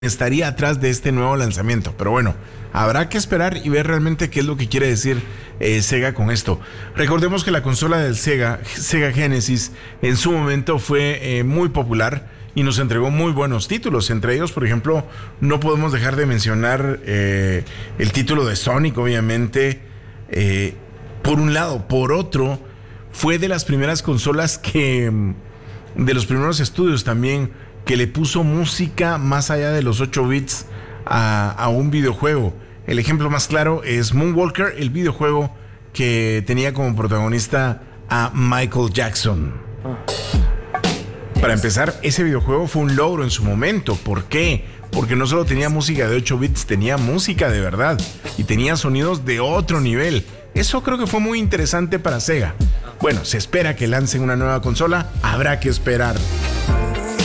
estaría atrás de este nuevo lanzamiento. Pero bueno, habrá que esperar y ver realmente qué es lo que quiere decir Sega con esto. Recordemos que la consola del Sega Genesis, en su momento fue muy popular y nos entregó muy buenos títulos. Entre ellos, por ejemplo, no podemos dejar de mencionar el título de Sonic, obviamente, por un lado. Por otro, fue de las primeras consolas de los primeros estudios también, que le puso música más allá de los 8 bits a un videojuego. El ejemplo más claro es Moonwalker, el videojuego que tenía como protagonista a Michael Jackson. Para empezar, ese videojuego fue un logro en su momento. ¿Por qué? Porque no solo tenía música de 8 bits, tenía música de verdad y tenía sonidos de otro nivel. Eso creo que fue muy interesante para Sega. Bueno, se espera que lancen una nueva consola, habrá que esperar.